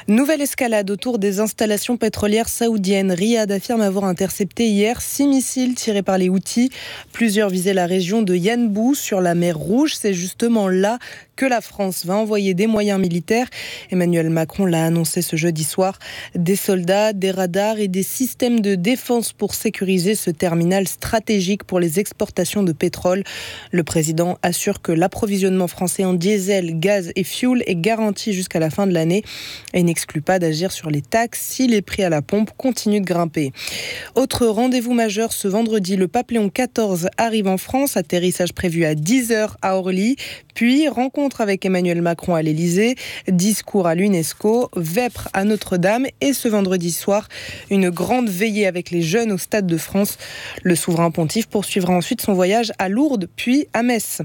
Nouvelle escalade autour des installations pétrolières saoudiennes. Riyad affirme avoir intercepté hier 6 missiles tirés par les Houthis. Plusieurs visaient la région de Yanbu sur la mer Rouge. C'est justement là que la France va envoyer des moyens militaires. Emmanuel Macron l'a annoncé ce jeudi soir. Des soldats, des radars et des systèmes de défense pour sécuriser ce terminal stratégique pour les exportations de pétrole. Le président assure que l'approvisionnement français en diesel, gaz et fioul est garanti jusqu'à la fin de l'année et n'exclut pas d'agir sur les taxes si les prix à la pompe continuent de grimper. Autre rendez-vous majeur ce vendredi, le pape Léon XIV arrive en France, atterrissage prévu à 10h à Orly, puis rencontre avec Emmanuel Macron à l'Élysée, discours à l'UNESCO, vêpres à Notre-Dame et ce vendredi soir, une grande veillée avec les jeunes au Stade de France. Le souverain pontife poursuivra ensuite son voyage à Lourdes, puis à Metz.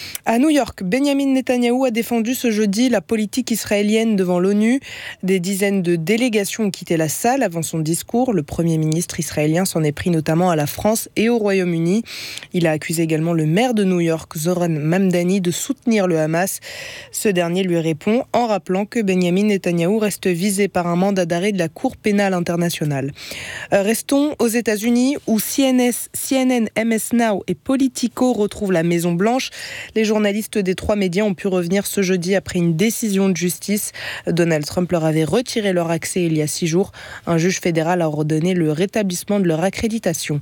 À New York, Benjamin Netanyahou a défendu ce jeudi la politique israélienne devant l'ONU. Des dizaines de délégations ont quitté la salle avant son discours. Le Premier ministre israélien s'en est pris notamment à la France et au Royaume-Uni. Il a accusé également le maire de New York, Zoran Mamdani, de soutenir le Hamas. Ce dernier lui répond en rappelant que Benjamin Netanyahou reste visé par un mandat d'arrêt de la Cour pénale internationale. Restons aux États-Unis où CNN, MS Now et Politico retrouvent la Maison-Blanche. Les journalistes des 3 médias ont pu revenir ce jeudi après une décision de justice. Donald Trump leur avait retiré leur accès il y a 6 jours. Un juge fédéral a ordonné le rétablissement de leur accréditation.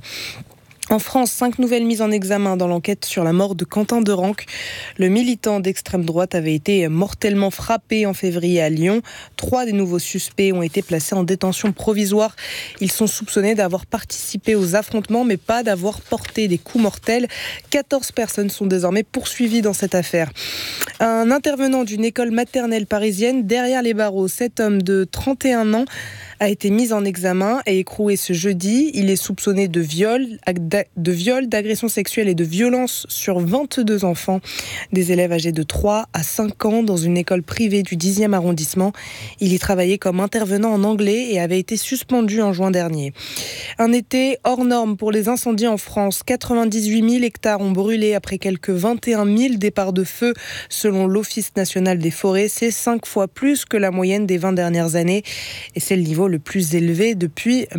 En France, 5 nouvelles mises en examen dans l'enquête sur la mort de Quentin Derenque. Le militant d'extrême droite avait été mortellement frappé en février à Lyon. 3 des nouveaux suspects ont été placés en détention provisoire. Ils sont soupçonnés d'avoir participé aux affrontements, mais pas d'avoir porté des coups mortels. 14 personnes sont désormais poursuivies dans cette affaire. Un intervenant d'une école maternelle parisienne derrière les barreaux, cet homme de 31 ans, a été mis en examen et écroué ce jeudi. Il est soupçonné de viol, d'agression sexuelle et de violence sur 22 enfants. Des élèves âgés de 3 à 5 ans dans une école privée du 10e arrondissement. Il y travaillait comme intervenant en anglais et avait été suspendu en juin dernier. Un été hors norme pour les incendies en France. 98 000 hectares ont brûlé après quelques 21 000 départs de feu selon l'Office national des forêts. C'est 5 fois plus que la moyenne des 20 dernières années et c'est le niveau le plus élevé depuis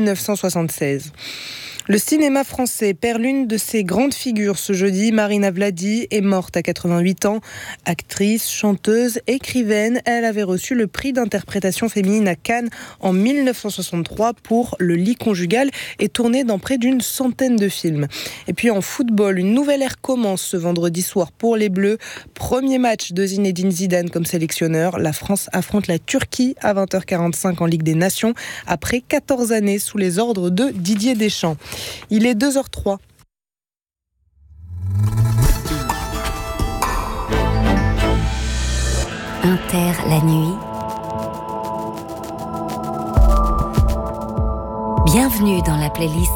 1976. Le cinéma français perd l'une de ses grandes figures ce jeudi. Marina Vladi est morte à 88 ans. Actrice, chanteuse, écrivaine, elle avait reçu le prix d'interprétation féminine à Cannes en 1963 pour Le lit conjugal et tourné dans près d'une centaine de films. Et puis en football, une nouvelle ère commence ce vendredi soir pour les Bleus. Premier match de Zinedine Zidane comme sélectionneur. La France affronte la Turquie à 20h45 en Ligue des Nations après 14 années sous les ordres de Didier Deschamps. Il est 2h03. Inter la nuit. Bienvenue dans la playlist